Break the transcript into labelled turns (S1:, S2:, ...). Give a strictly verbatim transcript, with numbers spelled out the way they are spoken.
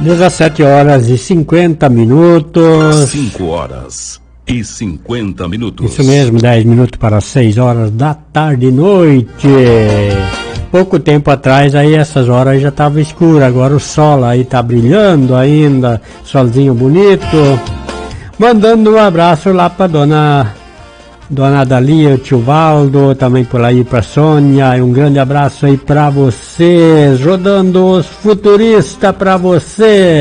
S1: dezessete horas e cinquenta minutos.
S2: cinco horas e cinquenta minutos.
S1: Isso mesmo, dez minutos para seis horas da tarde e noite. Pouco tempo atrás, aí essas horas já estava escuro, agora o sol aí tá brilhando ainda, solzinho bonito. Mandando um abraço lá para dona Dona Dalia, o tio Valdo, também por aí pra Sônia, e um grande abraço aí pra vocês, rodando os futuristas pra você.